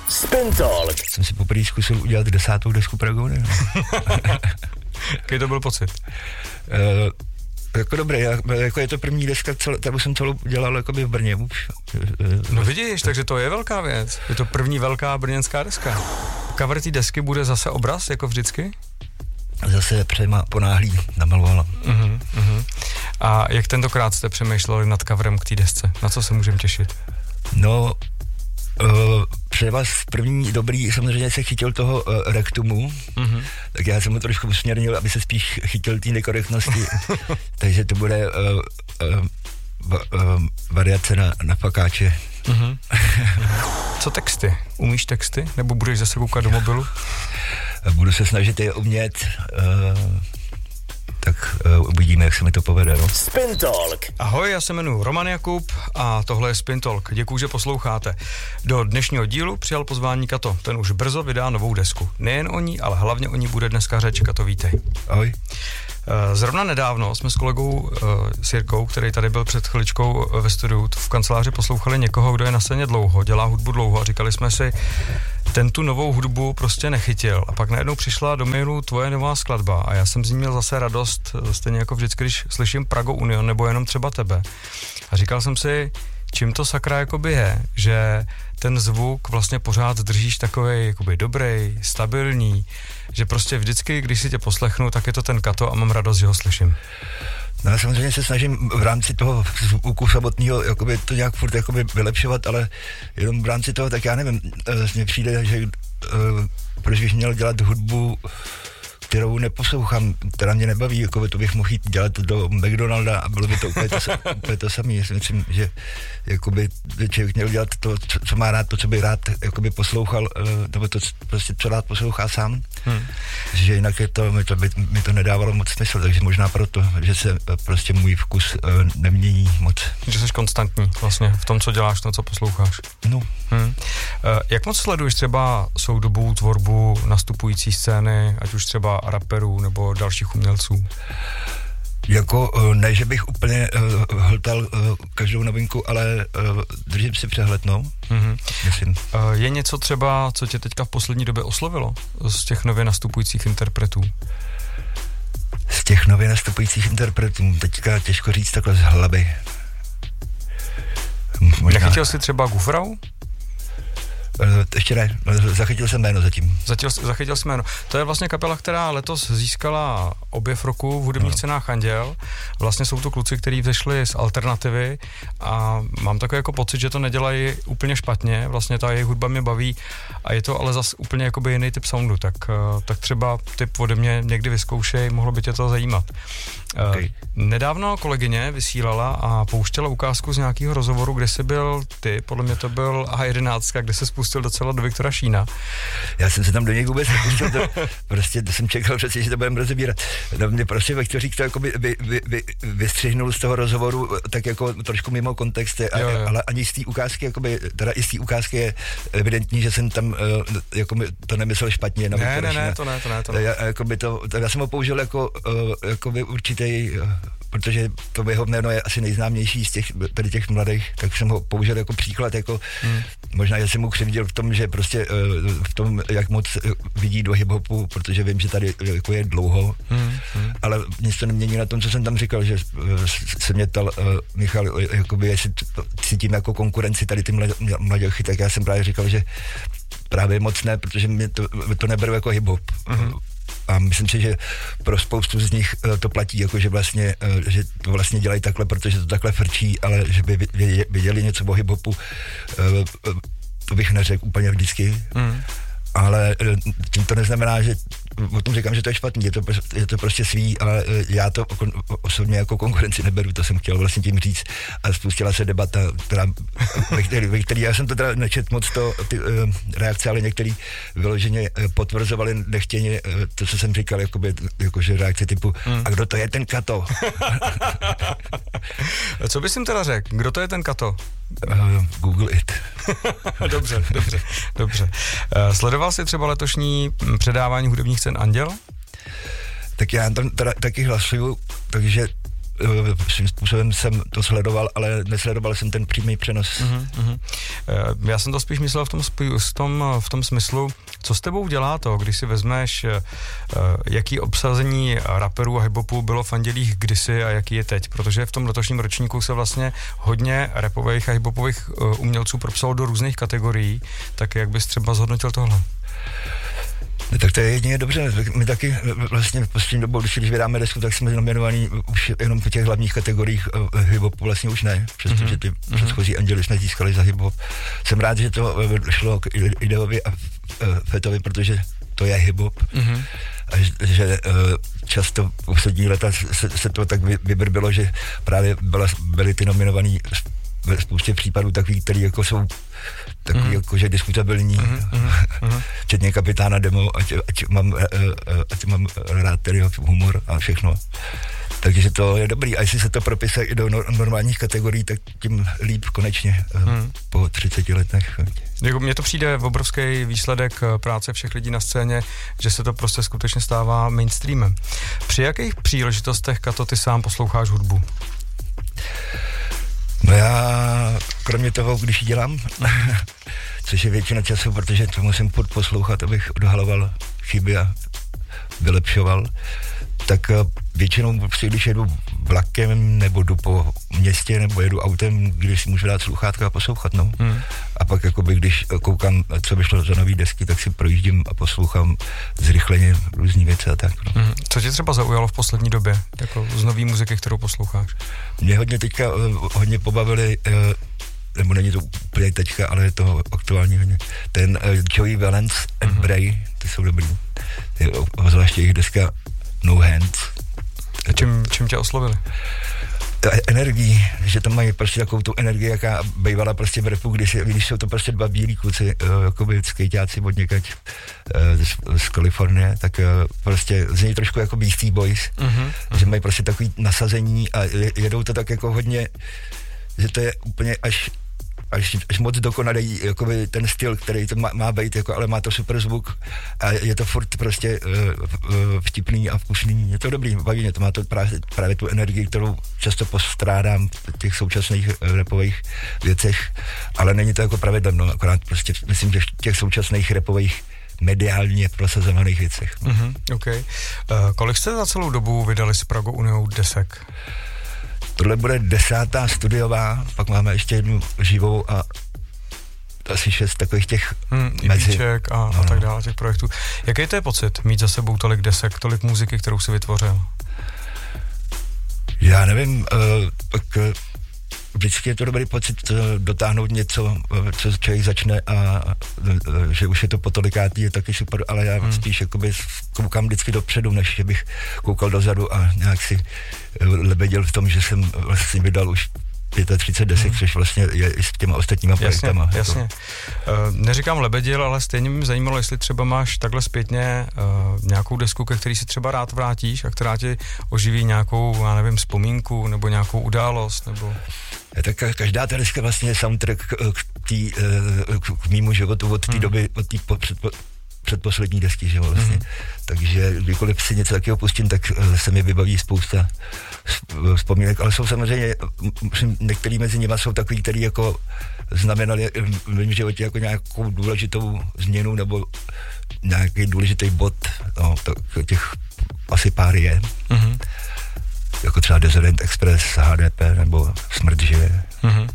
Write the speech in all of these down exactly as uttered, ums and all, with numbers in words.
Spin Talk. Jsem si poprvé zkusil udělat desátou desku Pragony. Jaký to byl pocit? Uh, jako dobré, jako je to první deska, kterou jsem celou dělal jakoby v Brně už. No vidíš, takže to je velká věc. Je to první velká brněnská deska. Cover té desky bude zase obraz, jako vždycky? Zase přema ponáhlý namalovala. Uh-huh, uh-huh. A jak tentokrát jste přemýšleli nad coverem k té desce? Na co se můžeme těšit? No, uh, třeba první dobrý samozřejmě se chytil toho uh, rektumu, uh-huh. tak já jsem mu trošku usměrnil, aby se spíš chytil té nekorektnosti. Takže to bude uh, uh, va, uh, variace na, na fakáče. Uh-huh. Co texty? Umíš texty? Nebo budeš zase koukat do mobilu? Budu se snažit je umět, uh, tak uh, uvidíme, jak se mi to povede. No? Spin Talk. Ahoj, já se jmenuji Roman Jakub a tohle je Spin Talk. Děkuju, že posloucháte. Do dnešního dílu přijal pozvání Kato. Ten už brzo vydá novou desku. Nejen o ní, ale hlavně o ní bude dneska řeč. Kato, vítej. Ahoj. Zrovna nedávno jsme s kolegou uh, Sirkou, který tady byl před chviličkou ve studiu v kanceláři, poslouchali někoho, kdo je na scéně dlouho, dělá hudbu dlouho a říkali jsme si, ten tu novou hudbu prostě nechytil. A pak najednou přišla do mailu tvoje nová skladba a já jsem z ní měl zase radost, stejně jako vždycky, když slyším Prago Union nebo jenom třeba tebe. A říkal jsem si, čím to sakra jakoby je, že ten zvuk vlastně pořád držíš takovej jakoby dobrý, stabilní, že prostě vždycky, když si tě poslechnu, tak je to ten Kato a mám radost, že ho slyším. No já samozřejmě se snažím v rámci toho zvuku samotného jakoby to nějak furt jakoby vylepšovat, ale jenom v rámci toho, tak já nevím, mně přijde, že uh, proč bych měl dělat hudbu, kterou neposlouchám, která mě nebaví, jako to bych mohl jít dělat do McDonalda a bylo by to úplně to, úplně to samé. Já si myslím, že jakoby člověk měl dělat to, co, co má rád, to, co by rád jakoby poslouchal, nebo to prostě, co rád poslouchá sám. Hmm. Že jinak je to, mi to, by, mi to nedávalo moc smysl, takže možná proto, že se prostě můj vkus nemění moc. Že jsi konstantní vlastně v tom, co děláš, to, co posloucháš. No. Hmm. Jak moc sleduješ třeba soudobou tvorbu nastupující scény, ať už třeba raperů nebo dalších umělců? Jako ne, že bych úplně uh, hltal uh, každou novinku, ale uh, držím si přehled, no. Mm-hmm. Myslím. Uh, je něco třeba, co tě teďka v poslední době oslovilo z těch nově nastupujících interpretů? Z těch nově nastupujících interpretů, teďka těžko říct takhle z hlavy. Možná... Nechytil jsi třeba Gufrau? Uh, ještě ne, zachytil jsem jméno zatím. Zatil, zachytil jsem jméno. To je vlastně kapela, která letos získala objev roku v hudebních no. cenách Anděl. Vlastně jsou to kluci, kteří vzešli z alternativy a mám takový jako pocit, že to nedělají úplně špatně. Vlastně ta jejich hudba mě baví a je to ale zase úplně jakoby jiný typ soundu. Tak, tak třeba typ ode mě někdy vyzkoušej, mohlo by tě to zajímat. Okay. Nedávno kolegyně vysílala a pouštěla ukázku z nějakého rozhovoru, kde jsi byl ty, podle mě to byl A jedenáct, kde se spustil docela do Viktora Šína. Já jsem se tam do něj vůbec nepustil, to, prostě to jsem čekal přeci, že to budeme rozebírat. No mě prostě Viktorík to jako by, by, by, by vystřihnul z toho rozhovoru tak jako trošku mimo kontext, a, jo, jo. ale ani z té ukázky, jakoby, teda i z té ukázky je evidentní, že jsem tam uh, jako to nemyslel špatně. Na ne, ne, ne, to ne, to ne, to ne. Já, jakoby to, to, já jsem ho použil jako uh, jakoby určitý, uh, protože to jeho jméno je asi nejznámější z těch, tady těch mladých, tak jsem ho použil jako příklad, jako hmm. možná, že jsem mu křivdil v tom, že prostě uh, v tom, jak moc uh, vidí do hip-hopu, protože vím, že tady jako je dlouho, hmm. Hmm. ale nic to nemění na tom, co jsem tam říkal, že uh, se mě ptal uh, Michal, uh, jakoby, jestli cítím jako konkurenci tady ty mladěchy, tak já jsem právě říkal, že právě moc ne, protože mě to, to neberu jako hip-hop. Hmm. A myslím si, že pro spoustu z nich uh, to platí, jako že vlastně, uh, že to vlastně dělají takhle, protože to takhle frčí, ale že by viděli něco o hip-hopu, uh, uh, to bych neřekl úplně vždycky. Mm. Ale tím to neznamená, že o tom říkám, že to je špatný, je to, je to prostě svý, ale já to osobně jako konkurenci neberu, to jsem chtěl vlastně tím říct a spustila se debata, která, ve který, ve který já jsem to teda nečet moc to, ty uh, reakce, ale některý vyloženě potvrzovali nechtěně uh, to, co jsem říkal, jakoby, jakože reakce typu, hmm. a kdo to je ten Kato? Co bys jim teda řekl? Kdo to je ten Kato? Uh, Google it. Dobře, dobře, dobře. Uh, sledoval jsi třeba letošní předávání hudebních cen Anděl? Tak já tam teda taky hlasuju, takže svým způsobem jsem to sledoval, ale nesledoval jsem ten přímý přenos. Uh-huh, uh-huh. Já jsem to spíš myslel v tom, v, tom, v tom smyslu, co s tebou dělá to, když si vezmeš, jaký obsazení raperů a hiphopu bylo v Andělích kdysi a jaký je teď, protože v tom letošním ročníku se vlastně hodně rapových a hiphopových umělců propsalo do různých kategorií, tak jak bys třeba zhodnotil tohle? No, tak to je jedině dobře. My taky vlastně v poslední dobou, když, když vydáme desku, tak jsme nominovaní už jenom v těch hlavních kategoriích uh, hip-hopu vlastně už ne, přestože ty mm-hmm. předchozí Anděli jsme získali za hip-hop. Jsem rád, že to šlo k Ideovi a uh, Fetovi, protože to je hip-hop. Mm-hmm. A že, že uh, často poslední leta se, se to tak vy, vybrbilo, že právě byla, byly ty nominovaný ve spoustě případů takový, který jako jsou takový, mm. jako, že diskutabilní, mm, mm, včetně Kapitána Demo, ať, ať, mám, ať mám rád tedy humor a všechno. Takže to je dobrý. A jestli se to propise i do normálních kategorií, tak tím líp konečně mm. po třiceti letech. Mně to přijde v obrovský výsledek práce všech lidí na scéně, že se to prostě skutečně stává mainstreamem. Při jakých příležitostech, Kato, ty sám posloucháš hudbu? No já, kromě toho, když ji dělám, což je většina času, protože to musím poslouchat, abych odhaloval chyby a vylepšoval, tak většinou, když jedu vlakem, nebo jdu po městě, nebo jedu autem, když si můžu dát sluchátka a poslouchat, no. Hmm. A pak, jakoby, když koukám, co vyšlo za nový desky, tak si projíždím a poslouchám zrychleně různý věci a tak, no. Hmm. Co tě třeba zaujalo v poslední době, jako z nový muziky, kterou posloucháš? Mě hodně teďka, uh, hodně pobavili, uh, nebo není to úplně teďka, ale je to aktuální hodně, ten uh, Joey Valence and hmm. Bray, ty jsou dobrý. Zvláště jejich deska No Hands. A čím, čím tě oslovili? Energií, že tam mají prostě takovou tu energii, jaká bývala prostě v rapu, když, když jsou to prostě dva bílí kluci, uh, jakoby skejťáci od někať uh, z, z Kalifornie, tak uh, prostě zní trošku jako Beastie Boys, uh-huh, uh-huh. že mají prostě takový nasazení a jedou to tak jako hodně, že to je úplně až Až, až moc dokonalý, jakoby ten styl, který to má, má být, jako, ale má to super zvuk a je to furt prostě uh, uh, vtipný a vkusný. Je to dobrý, baví mě to, má to právě, právě tu energii, kterou často postrádám v těch současných uh, rapových věcech, ale není to jako pravidelno, akorát prostě myslím, že v těch současných rapových mediálně prosazovaných věcech. Mm-hmm, okay. uh, kolik jste za celou dobu vydali s Prago Uniou desek? Tohle bude desátá studiová, pak máme ještě jednu živou a asi šest takových těch hmm, mezi. IPček a, no. a tak dále, těch projektů. Jaký to je pocit, mít za sebou tolik desek, tolik muziky, kterou si vytvořil? Já nevím, uh, tak uh, vždycky je to dobrý pocit uh, dotáhnout něco, uh, co člověk začne a uh, že už je to po tolikátý, je taky super, ale já hmm. spíš jakoby koukám vždycky dopředu, než bych koukal dozadu a nějak si uh, lebedil v tom, že jsem vlastně vydal už třicet pět desek, hmm. což vlastně je i s těma ostatníma projektama. Jasně, jasně. Uh, neříkám lebedil, ale stejně mě zajímalo, jestli třeba máš takhle zpětně uh, nějakou desku, ke který si třeba rád vrátíš a která ti oživí nějakou, já nevím, vzpomínku nebo nějakou událost, nebo... Tak každá ta deska vlastně je soundtrack k, tý, k mýmu životu od té hmm. doby, od té předpo, předposlední desky, že vlastně. Hmm. Takže kdykoliv si něco takového pustím, tak se mi vybaví spousta vzpomínek, ale jsou samozřejmě, některý mezi nimi jsou takový, který jako znamenali v mém životě jako nějakou důležitou změnu nebo nějaký důležitý bod, no, tak těch asi pár je. Hmm. Jako třeba Desert Express, H D P nebo Smrt žije. Mm-hmm.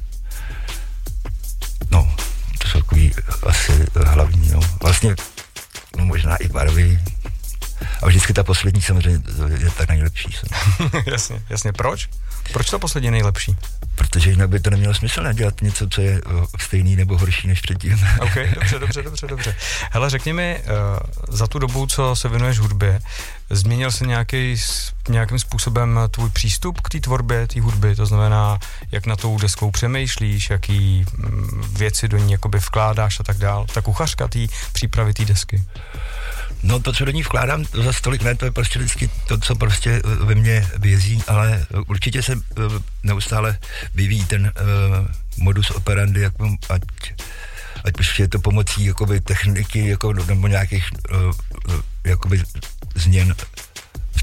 No, to jsou takový asi hlavní, no. Vlastně, no možná i barvy. A vždycky ta poslední samozřejmě je ta nejlepší. jasně, jasně. Proč? Proč to poslední nejlepší? Protože jinak by to nemělo smysl dělat něco, co je stejný nebo horší než předtím. OK, dobře, dobře, dobře, dobře. Hele, řekni mi, uh, za tu dobu, co se věnuješ hudbě, změnil se nějaký, nějakým způsobem tvůj přístup k té tvorbě, té hudby? To znamená, jak na tou deskou přemýšlíš, jaký mm, věci do ní jakoby vkládáš a tak dál. Ta kuchařka té přípravy té desky. No to, co do ní vkládám, to za stolik ne, to je prostě vždycky to, co prostě ve mně vězí, ale určitě se neustále vyvíjí ten uh, modus operandi, jak, ať, ať prostě je to pomocí jakoby techniky, jako, nebo nějakých uh, jakoby změn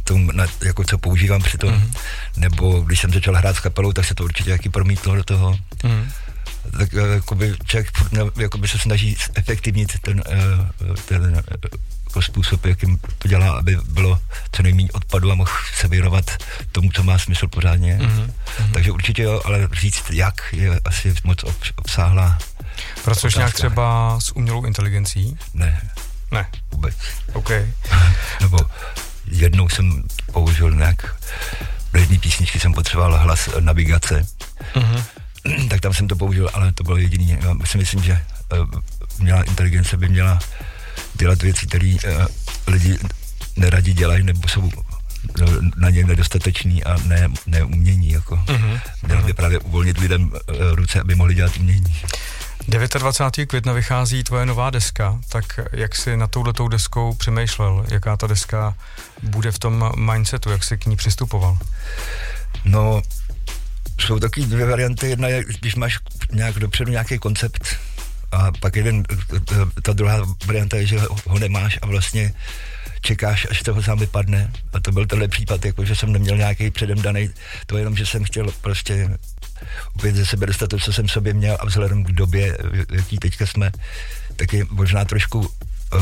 tom, na, jako co používám při tom, mm-hmm. nebo když jsem začal hrát s kapelou, tak se to určitě taky promítlo do toho. Mm-hmm. Tak jakoby člověk jakoby se snaží efektivnit ten, ten jako způsob, jakým to dělá, aby bylo co nejméně odpadu a mohl se věnovat tomu, co má smysl pořádně. Mm-hmm. Takže určitě jo, ale říct jak je asi moc obsáhlá. Pracuješ nějak třeba s umělou inteligencí? Ne. Ne. Vůbec. OK. Nebo jednou jsem použil nějak, do jedné písničky jsem potřeboval hlas navigace, mm-hmm. tak tam jsem to použil, ale to bylo jediný. Já si myslím, že uh, umělá inteligence by měla dělat věci, které uh, lidi neradi dělají, nebo jsou uh, na ně nedostateční a ne, neumění. Jako. Mm-hmm. Měla by právě uvolnit lidem uh, ruce, aby mohli dělat umění. dvacátého devátého května vychází tvoje nová deska, tak jak jsi na touhletou deskou přemýšlel? Jaká ta deska bude v tom mindsetu? Jak jsi k ní přistupoval? No, jsou takové dvě varianty. Jedna je, když máš nějak dopředu nějaký koncept a pak jeden, ta druhá varianta je, že ho nemáš a vlastně čekáš, až toho sám vypadne. A to byl tenhle případ, jako že jsem neměl nějaký předem daný, to jenom, že jsem chtěl prostě opět ze sebe dostat to, co jsem sobě měl a vzhledem k době, v jaký teďka jsme, tak je možná trošku uh,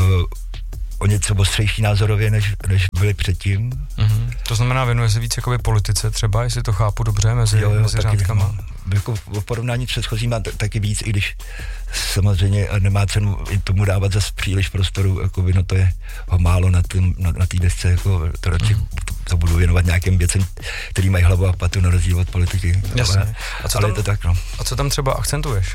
o něco ostřejší názorově, než, než byli předtím. Mm-hmm. To znamená, věnuje se víc jakoby politice třeba, jestli to chápu dobře, mezi, jo, jo, mezi taky, řádkama? Jako v porovnání předchozím má t- taky víc, i když samozřejmě nemá cenu tomu dávat zase příliš prostoru, jako no to je ho málo na té na, na desce, jako to radši mm. to budu věnovat nějakým věcem, který mají hlavu a patu na rozdíl od politiky. Jasně. Ale, a co ale tam, je to tak, no. A co tam třeba akcentuješ?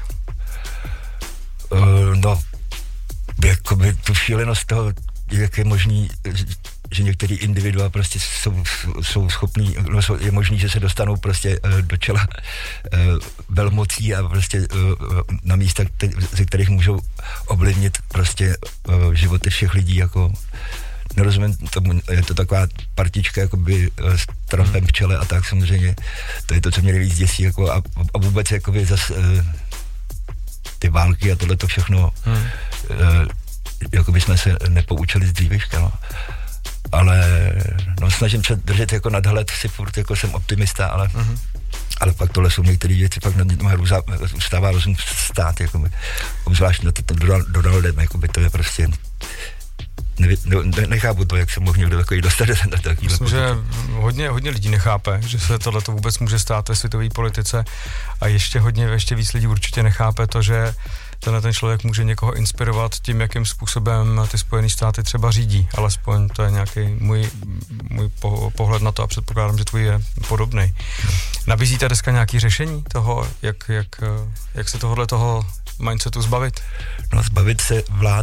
Uh, no, jakoby tu šílenost toho, jak je možný, že některý individua prostě jsou, jsou schopní, no je možný, že se dostanou prostě uh, do čela uh, velmocí a prostě uh, na místa, te, ze kterých můžou ovlivnit prostě uh, životy všech lidí, jako nerozumím tomu, je to taková partička jakoby uh, s Trumpem v čele a tak samozřejmě, to je to, co mě nejvíc děsí, jako a, a vůbec jakoby zas uh, ty války a tohle to všechno hmm. uh, jako bychom se nepoučili z dřívěžka, no. Ale no, snažím se držet jako nadhled, si furt jako jsem optimista, ale, uh-huh. ale pak tohle jsou některé věci, pak na růza, ustává rozum stát, jako by, obzvlášť na to Donaldem, jako by to je prostě, ne, ne, nechápu to, jak se mohl někdo takový dostat na takovýhle. Myslím, že hodně, hodně lidí nechápe, že se tohle to vůbec může stát ve světové politice a ještě hodně, ještě víc lidí určitě nechápe to, že tenhle ten člověk může někoho inspirovat tím, jakým způsobem ty Spojené státy třeba řídí. Alespoň to je nějaký můj, můj po, pohled na to a předpokládám, že tvůj je podobný. Nabízí ta deska nějaké řešení toho, jak, jak, jak se tohohle toho mindsetu zbavit? No, zbavit se vlád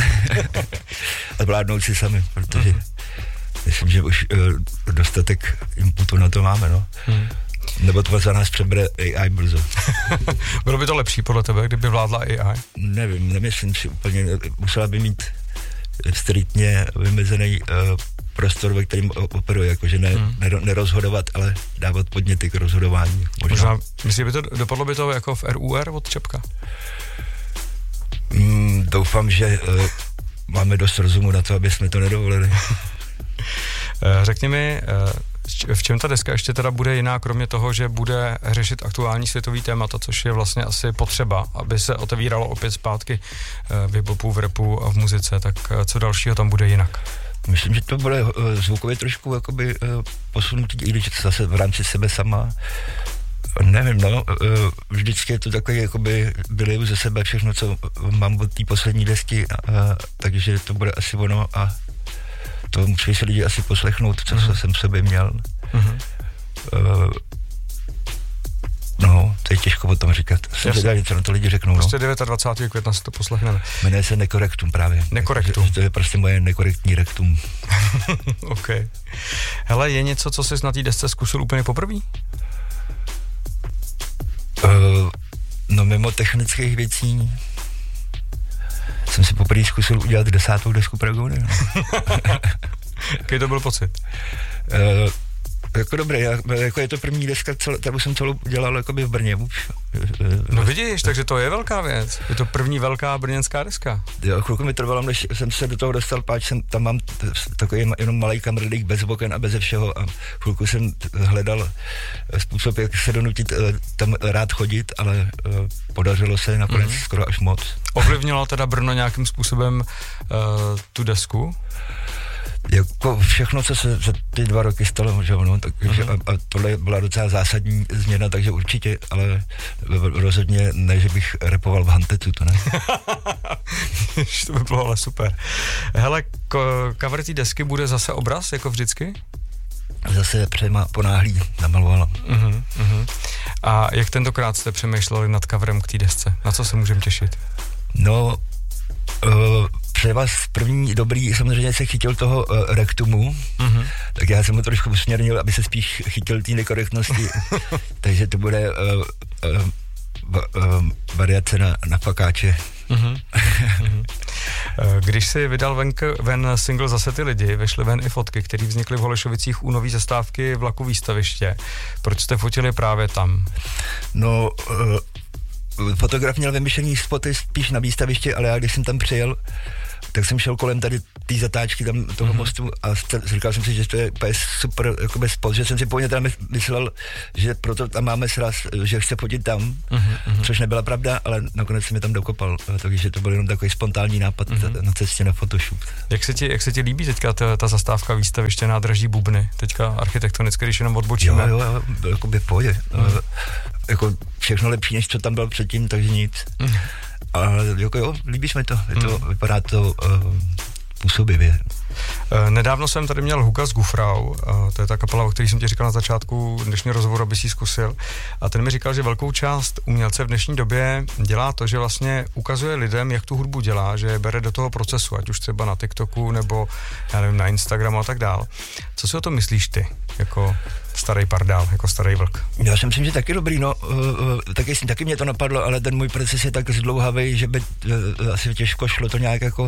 a vládnout si sami, protože uh-huh. myslím, že už uh, dostatek inputu na to máme, no. Uh-huh. Nebo to za nás přebere A I brzo. Bylo by to lepší podle tebe, kdyby vládla A I? Nevím, nemyslím si úplně. Musela by mít striktně vymezený uh, prostor, ve kterým operuje, jakože ne, hmm. nerozhodovat, ale dávat podněty k rozhodování. Možná, Možná myslíš, by to dopadlo by to jako v R U R od Čepka? Mm, doufám, že uh, máme dost rozumu na to, aby jsme to nedovolili. Řekni mi, v čem ta deska ještě teda bude jiná, kromě toho, že bude řešit aktuální světový témata, což je vlastně asi potřeba, aby se otevíralo opět zpátky v hip-hopu, v rapu a v muzice, tak co dalšího tam bude jinak? Myslím, že to bude zvukově trošku jakoby posunutý, i když zase v rámci sebe sama. Nevím, no, vždycky je to takový, jakoby vyleju ze sebe všechno, co mám od té poslední desky, a, takže to bude asi ono a to musí se lidi asi poslechnout, co uh-huh. jsem v sobě měl. Uh-huh. Uh, no, to je těžko o tom říkat. Jsem zvědavý, co na to lidi řeknou. Prostě no. dvacátého devátého května si to poslechneme. Jmenuje se Nekorektum právě. Nekorektum. To je prostě moje nekorektní rektum. OK. Hele, je něco, co jsi na té desce zkusil úplně poprvé? Uh, no mimo technických věcí jsem si poprvé zkusil udělat desátou desku Pragony. No. Jaký to byl pocit? Uh, Jako dobré, jako je to první deska, kterou jsem celou dělal jakoby v Brně už. No vidíš, takže to je velká věc. Je to první velká brněnská deska. Jo, chvilku mi trvalo, než jsem se do toho dostal, páč jsem, tam mám takový jenom malý kamrlík bez oken a bez všeho a chvilku jsem hledal způsob, jak se donutit tam rád chodit, ale podařilo se nakonec mm-hmm. skoro až moc. Ovlivnilo teda Brno nějakým způsobem uh, tu desku? Jako všechno, co se za ty dva roky stalo, že ono, takže uh-huh. a, a tohle byla docela zásadní změna, takže určitě, ale rozhodně ne, že bych repoval v Hantetu, to ne. To by bylo ale super. Hele, ko- cover té desky bude zase obraz, jako vždycky? Zase Přema Ponáhlý namalovala. Uh-huh, uh-huh. A jak tentokrát jste přemýšleli nad coverem k té desce? Na co se můžeme těšit? No, uh, Převa z první dobrý samozřejmě se chytil toho uh, rektumu, uh-huh. tak já jsem ho trošku usměrnil, aby se spíš chytil té nekorektnosti, takže to bude uh, uh, uh, variace na, na fakáče. Uh-huh. Uh-huh. Když si vydal ven, ven single Zase ty lidi, vyšly ven i fotky, které vznikly v Holešovicích u nový zastávky vlaku Výstaviště. Proč jste fotili právě tam? No, uh, fotograf měl vymyšlený spoty spíš na Výstaviště, ale já když jsem tam přijel, tak jsem šel kolem tady té zatáčky tam toho mm-hmm. mostu a říkal jsem si, že to je úplně super jakoby spot, že jsem si původně tam myslel, že proto tam máme sraz, že chce fotit tam, mm-hmm. což nebyla pravda, ale nakonec jsem mi tam dokopal, takže to byl jenom takový spontánní nápad mm-hmm. na cestě na photoshoot. Jak se ti, jak se ti líbí teďka ta, ta zastávka Výstaviště nádraží Bubny, teďka architektonicky, když jenom odbočíme? Jo, jo, jo, jakoby v pohodě. Mm. Jako všechno lepší, než co tam bylo předtím, takže nic. Mm. Ale jako jo, líbí se mi to, je to mm. vypadá to uh, působivě. Nedávno jsem tady měl Huka z Gufrau, to je ta kapela, o který jsem ti říkal na začátku dnešního rozhovoru, aby si ji zkusil. A ten mi říkal, že velkou část umělce v dnešní době dělá to, že vlastně ukazuje lidem, jak tu hudbu dělá, že je bere do toho procesu, ať už třeba na TikToku nebo já nevím, na Instagramu a tak dál. Co si o tom myslíš ty, jako starý pardál, jako starý vlk? Já si myslím, že taky dobrý, no, uh, uh, taky, taky mě to napadlo, ale ten můj proces je tak zdlouhavý, že by uh, asi těžko šlo to nějak jako uh,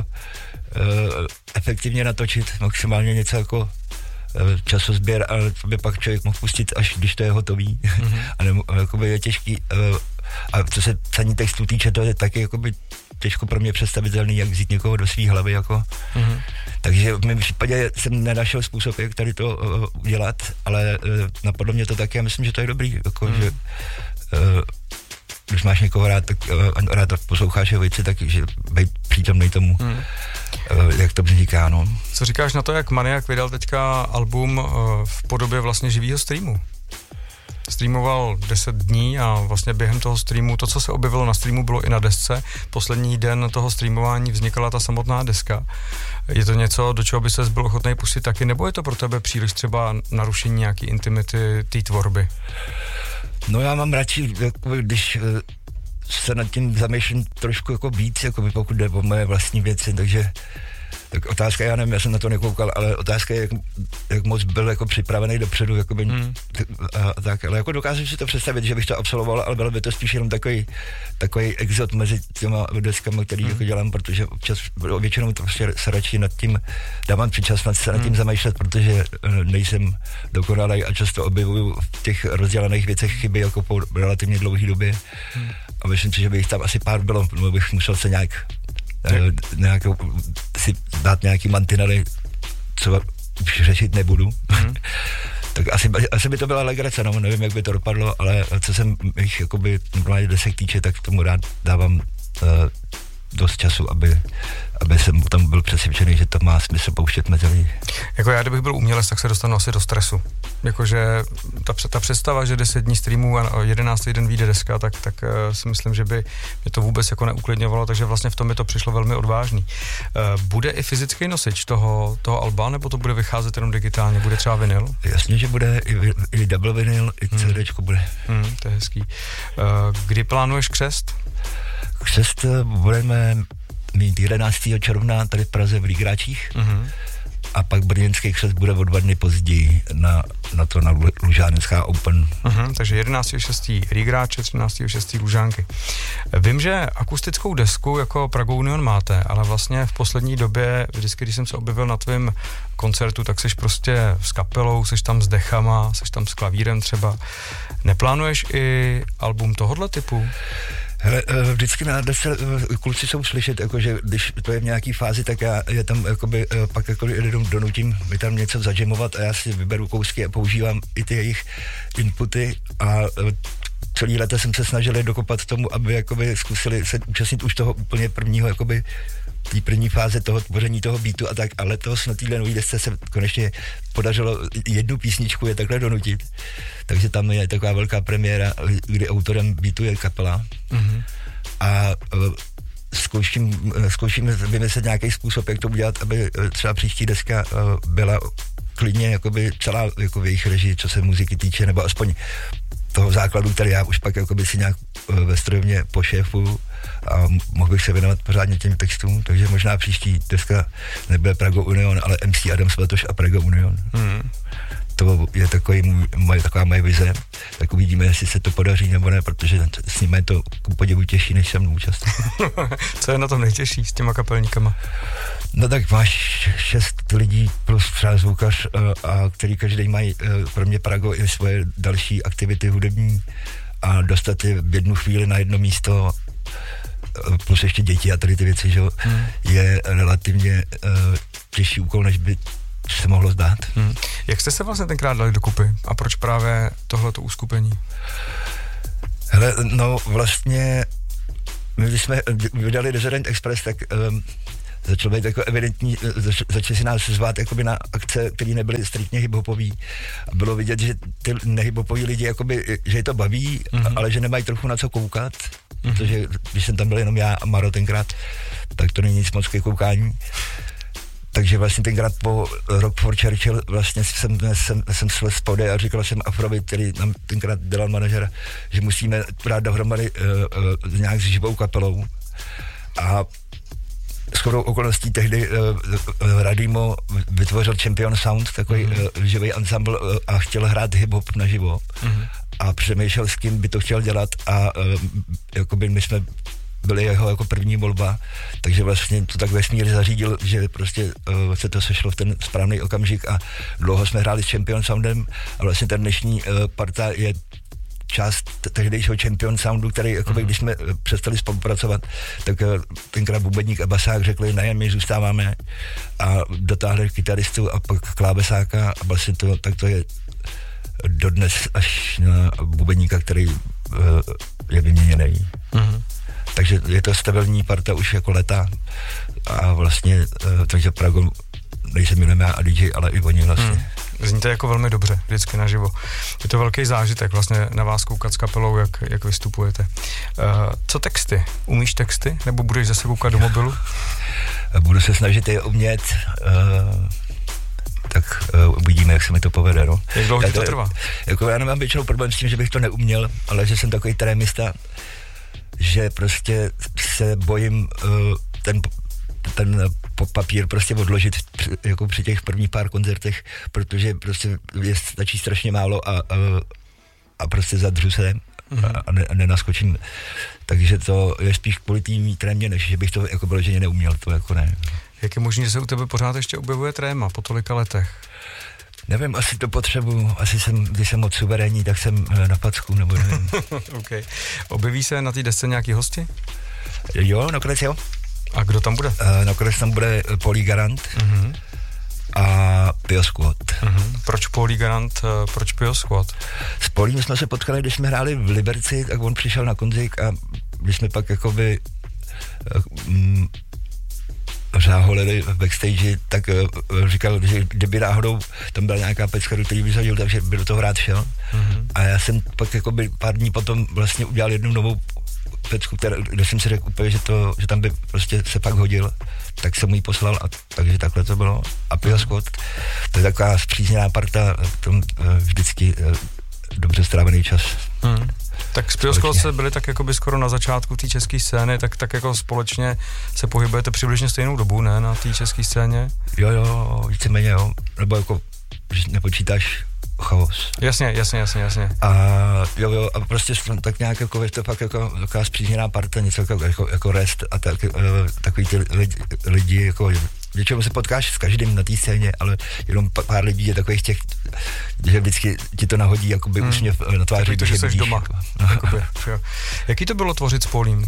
efektivně natočit, maximálně něco jako uh, časozběr, ale to by pak člověk mohl pustit, až když to je hotový. Mm-hmm. a nebo, jakoby je těžký. Uh, a co se psaní textů týče, to je taky jakoby těžko pro mě představitelný, jak vzít někoho do svý hlavy, jako. Mm-hmm. Takže v mém případě jsem nenašel způsob, jak tady to uh, udělat, ale uh, napadlo mě to taky a myslím, že to je dobrý, jako, mm. že uh, když máš někoho rád, tak uh, rád posloucháš jeho věci, tak že být přítomnej tomu, mm. uh, jak to vzniká, no. Co říkáš na to, jak Maniak vydal teďka album uh, v podobě vlastně živýho streamu? Streamoval deset dní a vlastně během toho streamu, to, co se objevilo na streamu, bylo i na desce. Poslední den toho streamování vznikala ta samotná deska. Je to něco, do čeho by ses byl ochotný pustit taky, nebo je to pro tebe příliš třeba narušení nějaký intimity té tvorby? No já mám radši, jako, když se nad tím zamýšlím trošku jako víc, jako pokud jde o moje vlastní věci, takže tak otázka, já nevím, já jsem na to nekoukal, ale otázka je, jak, jak moc byl jako připravený dopředu, jako by, hmm. a, tak, ale jako dokážu si to představit, že bych to absolvoval, ale bylo by to spíš jenom takový, takový exot mezi těma deskami, který hmm. jako dělám, protože občas, většinou to prostě se radši nad tím, dávám při čas se nad tím hmm. zamýšlet, protože nejsem dokonalý a často objevuju v těch rozdělaných věcech chyby jako po relativně dlouhé době hmm. a myslím si, že bych tam asi pár bylo, nebo bych musel se nějak nějakou, si dát nějaký mantinely, co už řešit nebudu. Mm. Tak asi, asi by to byla legrace, no, nevím, jak by to dopadlo, ale co jsem jich jakoby normálně desek týče, tak tomu rád dávám uh, dost času, aby, aby jsem tam byl přesvědčený, že to má smysl pouštět mezi lidi. Jako já, kdybych byl umělec, tak se dostanu asi do stresu. Jakože ta, ta představa, že deset dní streamů a jedenáctý den vyjde deska, tak, tak uh, si myslím, že by mě to vůbec jako neuklidňovalo, takže vlastně v tom mi to přišlo velmi odvážný. Uh, bude i fyzický nosič toho, toho alba, nebo to bude vycházet jenom digitálně? Bude třeba vinyl? Jasně, že bude i, i double vinyl, i hmm. CDčko bude. Hmm, to je hezký. Uh, kdy plánuješ křest? Křest budeme mít jedenáctého června tady v Praze v Lígráčích. Mm-hmm. a pak brněnský křest bude o dva dny později na, na to na Lužánecká Open. Uh-huh, takže jedenáctého šestého Rígráče, třináctého šestého Lužánky. Vím, že akustickou desku jako Prague Union máte, ale vlastně v poslední době, vždycky, když jsem se objevil na tvém koncertu, tak seš prostě s kapelou, seš tam s dechama, seš tam s klavírem třeba. Neplánuješ i album tohohle typu? Hele, vždycky na desce kluci jsou slyšet, jakože když to je v nějaký fázi, tak já je tam jakoby, pak jako donutím mi tam něco zadžemovat a já si vyberu kousky a používám i ty jejich inputy a celý léta jsem se snažil je dokopat tomu, aby jakoby zkusili se účastnit už toho úplně prvního jakoby té první fáze toho tvoření toho beatu a tak, ale letos na téhle nový desce se konečně podařilo jednu písničku je takhle donutit, takže tam je taková velká premiéra, kdy autorem beatu je kapela mm-hmm. a uh, zkouším, zkouším vymyslet nějaký způsob, jak to udělat, aby třeba příští deska uh, byla klidně jakoby celá jako v jejich režii, co se muziky týče, nebo aspoň toho základu, který já už pak jakoby si nějak uh, ve strojovně pošéfuju a mohl bych se věnovat pořádně těm textům, takže možná příští deska nebude Prague Union, ale M C Adam Svatoš a Prague Union. Mm. To je takový můj, moje, taková moje vize, tak uvidíme, jestli se to podaří nebo ne, protože s nimi je to ku podivu těžší, než se mnou účastní. Co je na tom nejtěžší s těma kapelníkama? No tak máš šest lidí plus třeba zvukař, a, a který každý mají, pro mě Prago i svoje další aktivity hudební a dostat je v jednu chvíli na jedno místo plus ještě děti a tady ty věci, že hmm. je relativně uh, těžší úkol, než by se mohlo zdát. Hmm. Jak jste se vlastně tenkrát dali dokupy a proč právě tohleto uskupení? Hele, no vlastně my když jsme vydali Desert Express, tak um, začalo být jako evidentní, zač, začali si nás zvát jakoby na akce, které nebyly striktně hiphopový. A bylo vidět, že ty nehiphopoví lidi, jakoby, že je to baví, mm-hmm. ale že nemají trochu na co koukat, mm-hmm. protože když jsem tam byl jenom já a Maro tenkrát, tak to není nic moc ke koukání. Takže vlastně tenkrát po Rock for Churchill vlastně jsem, jsem, jsem slez spody a říkal jsem Afrovi, který nám tenkrát dělal manažera, že musíme brát dohromady uh, uh, nějak s živou kapelou. A shodou okolností tehdy uh, uh, Radimo vytvořil Champion Sound, takový mm-hmm. uh, živý ensemble uh, a chtěl hrát hip-hop naživo. Mm-hmm. A přemýšlel, s kým by to chtěl dělat a uh, jakoby my jsme byli jeho jako první volba, takže vlastně to tak vesmír zařídil, že prostě uh, se to sešlo v ten správný okamžik a dlouho jsme hráli s Champion Soundem a vlastně ten dnešní uh, parta je část tehdejšího Champion Soundu, který jakoby, mm. když jsme přestali spolupracovat, tak uh, tenkrát bubeník a basák řekli, ne, my zůstáváme a dotáhli kytaristu a pak klávesáka a vlastně to, tak to je dodnes až na bubeníka, který uh, je vyměněný. Mm. Takže je to stabilní parta už jako leta a vlastně, uh, takže Prago nejsem jenom já a D J, ale i oni vlastně. Hmm. Zní to jako velmi dobře, vždycky naživo. Je to velký zážitek vlastně na vás koukat s kapelou, jak, jak vystupujete. Uh, co texty? Umíš texty? Nebo budeš zase koukat do mobilu? Budu se snažit je umět, uh, tak uh, uvidíme, jak se mi to povede. No. Jak dlouho ti to trvá? Jako já nemám většinou problém s tím, že bych to neuměl, ale že jsem takový trémista, že prostě se bojím uh, ten, ten papír prostě odložit při, jako při těch prvních pár koncertech, protože prostě je, stačí strašně málo a, a, a prostě zadřu se mm-hmm. a, ne, a nenaskočím. Takže to je spíš kvůli tým trémě, než že bych to jako vyloženě neuměl, to jako ne. Jak je možné, že se u tebe pořád ještě objevuje tréma po tolika letech? Nevím, asi to potřebuju, asi jsem, když jsem moc suverénní, tak jsem na packu, nebo nevím. Okay. Objeví se na té desce nějaký hosti? Jo, nakonec jo. A kdo tam bude? Uh, nakonec tam bude Paulí Garant uh-huh. a Pio Squad. Uh-huh. Proč Paulí Garant, uh, proč Pio Squad? S Paulím jsme se potkali, když jsme hráli v Liberci, tak on přišel na konzik a když jsme pak jakoby uh, um, řáholili v backstage, tak uh, říkal, že kdyby náhodou tam byla nějaká pecka, do který by zažil, takže by do toho rád šel. Mm-hmm. A já jsem pak jakoby pár dní potom vlastně udělal jednu novou pecku, která, kde jsem si řekl úplně, že, to, že tam by prostě se pak hodil, tak jsem mu ji poslal a takže takhle to bylo. A Pio Squad, to je taková zpřízněná parta, v tom uh, vždycky uh, dobře strávený čas. Mm. Tak s Pioskolce byli tak jako by skoro na začátku té české scény, tak, tak jako společně se pohybujete přibližně stejnou dobu, ne, na té české scéně? Jo, jo, víceméně jo, nebo jako, že nepočítáš Chaos. Jasně, jasně, jasně, jasně. A jo, jo, a prostě tak nějak jako, je to fakt jako taková spřízněná parta, něco jako, jako, jako Rest a tak, uh, takový ty lidi, lidi jako, většinou se potkáš s každým na té scéně, ale jenom pár lidí je takových těch, že vždycky ti to nahodí jakoby hmm. úsměv na tváři. Takový to, že jsi doma. Jakoby, jo. Jaký to bylo tvořit s Paulím?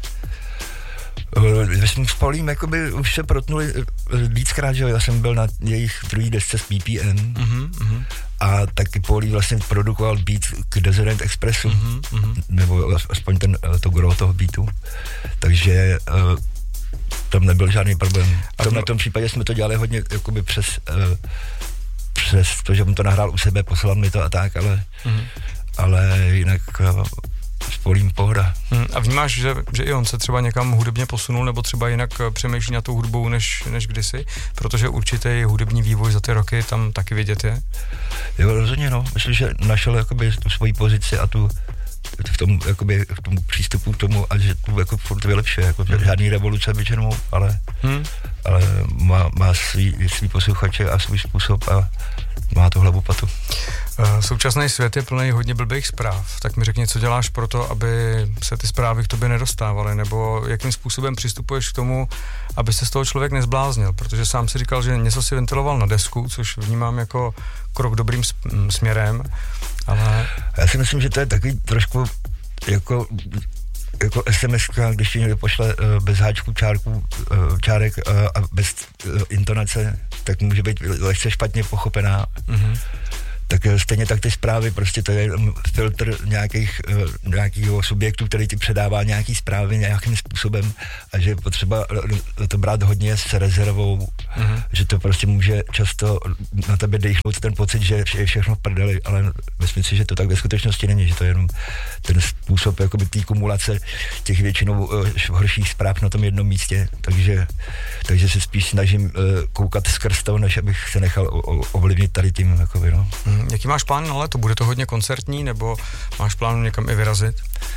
My jsme s Paulím jakoby už se protnuli víckrát, že já jsem byl na jejich druhý desce s P P N mm-hmm, mm-hmm. a taky Paulí vlastně produkoval beat k Desert Expressu, mm-hmm. nebo aspoň ten, to gro toho beatu, takže uh, tam nebyl žádný problém. A tom, na tom případě jsme to dělali hodně jakoby přes, uh, přes to, že on to nahrál u sebe, poslal mi to a tak, ale, mm-hmm. ale jinak uh, s Paulím pohoda. Hmm, a vnímáš, že, že i on se třeba někam hudebně posunul, nebo třeba jinak přemýšlí na tou hudbou než, než kdysi? Protože určitě hudební vývoj za ty roky tam taky vidět je. Jo, rozhodně no. Myslím, že našel jakoby tu svoji pozici a tu v tom, jakoby, v tom přístupu k tomu a že tu jako furt vylepšuje. Jako, hmm. Žádný revoluce většinou, ale, hmm. ale má, má svý, svý posluchače a svůj způsob a má to hlavu patu. Současný svět je plný hodně blbých zpráv, tak mi řekni, co děláš pro to, aby se ty zprávy k tobě nedostávaly, nebo jakým způsobem přistupuješ k tomu, aby se z toho člověk nezbláznil, protože sám si říkal, že něco si ventiloval na desku, což vnímám jako krok dobrým směrem, ale... Já si myslím, že to je takový trošku jako... jako es em eska, když ti někdo pošle uh, bez háčků, čárků, uh, čárek uh, a bez uh, intonace, tak může být lehce špatně pochopená. Mm-hmm. Tak stejně tak ty zprávy, prostě to je filtr nějakých, uh, nějakého subjektu, který ti předává nějaký zprávy nějakým způsobem a že je potřeba to brát hodně s rezervou, mm-hmm. že to prostě může často na tebe dejchnout ten pocit, že je všechno v prdeli, ale myslím si, že to tak ve skutečnosti není, že to je jenom ten způsob jakoby té kumulace těch většinou uh, horších zpráv na tom jednom místě, takže, takže se spíš snažím uh, koukat skrz toho, než abych se nechal o, o, ovlivnit tady tím, jakoby, no. Mm. Jaký máš plán na léto? Bude to hodně koncertní, nebo máš plán někam i vyrazit?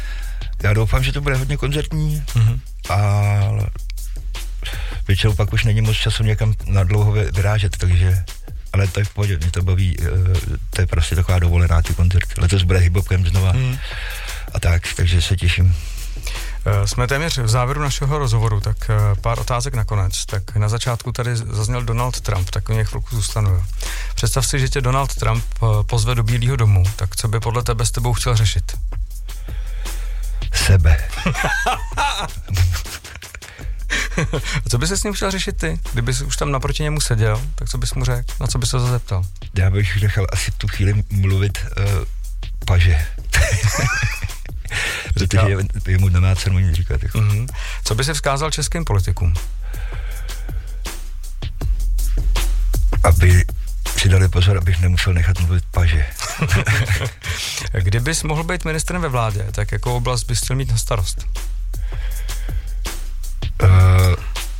Já doufám, že to bude hodně koncertní, mm-hmm. ale většinou pak už není moc času někam na dlouho vyrážet, takže, ale to je v pohodě, mě to baví, to je prostě taková dovolená ty koncerty. Letos bude hip-hopem znova mm. a tak, takže se těším. Jsme téměř v závěru našeho rozhovoru, tak pár otázek nakonec. Tak na začátku tady zazněl Donald Trump, tak o něch chvilku zůstanu. Představ si, že tě Donald Trump pozve do Bílého domu, tak co by podle tebe s tebou chtěl řešit? Sebe. A co by se s ním chtěl řešit ty? Kdyby jsi už tam naproti němu seděl, tak co bys mu řekl? Na co bys se zeptal? Já bych nechal asi v tu chvíli mluvit uh, paže. Protože je, je mu nemá cenu nic říkat. Jako. Mm-hmm. Co by se vzkázal českým politikům? Aby si dali pozor, abych nemusel nechat mluvit paže. Kdybys mohl být ministrem ve vládě, tak jakou oblast bys chtěl mít na starost? Uh,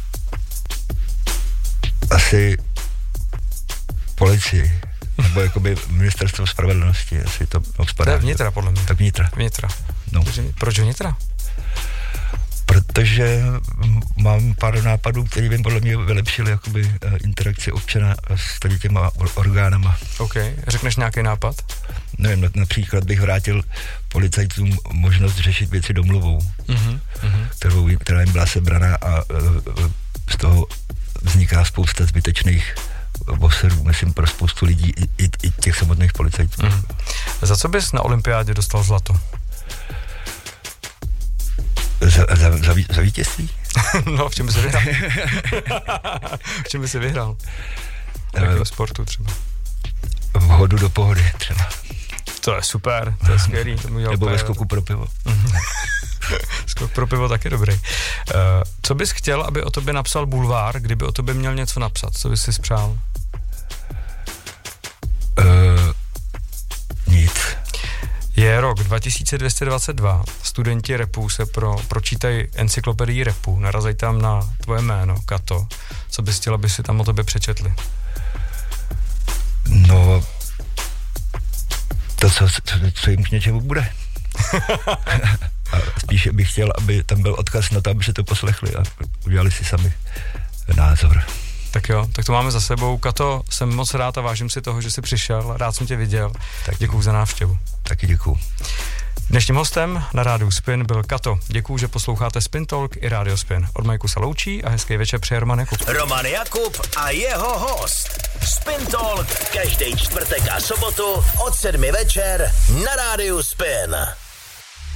asi policii. Nebo jakoby ministerstvo spravedlnosti, asi to spadá. To je vnitra, podle mě. Tak vnitra. Vnitra. No. Proč vnitra? Protože mám pár nápadů, které by podle mě vylepšily jakoby interakci občana s tady těma orgánama. OK. Řekneš nějaký nápad? Nevím, například bych vrátil policajtům možnost řešit věci domluvou, mm-hmm. kterou, která jim byla sebraná a z toho vzniká spousta zbytečných boserů, myslím, pro spoustu lidí i, i, i těch samotných policajtů. Mm. Za co bys na olympiádě dostal zlato? Za, za, za, za vítězství? No, v čem by se vyhrál? V čem by se vyhrál? V jakém sportu třeba? V hodu do pohody třeba. To je super, to je skvělý. To nebo ve skoku pro pivo. Skok pro pivo taky dobrý. Uh, co bys chtěl, aby o tobě napsal bulvár, kdyby o tobě měl něco napsat? Co bys si spřál? Uh, nic. Je rok dva tisíce dvě stě dvacet dva. Studenti rapu se pro, pročítají encyklopedii rapu. Narazej tam na tvoje jméno, Kato. Co bys chtěl, aby si tam o tobě přečetli? No, to, co, co, co jim k něčemu bude. A spíše bych chtěl, aby tam byl odkaz na to, aby se to poslechli a udělali si sami názor. Tak jo, tak to máme za sebou. Kato, jsem moc rád a vážím si toho, že jsi přišel, rád jsem tě viděl. Děkuju za návštěvu. Taky děkuju. Dnešním hostem na rádiu Spin byl Kato. Děkuju, že posloucháte Spin Talk i Radio Spin. Od Majku se loučí a hezký večer přeje Roman Jakub. Roman Jakub a jeho host. Spin Talk každý čtvrtek a sobotu od sedmi večer na rádiu Spin.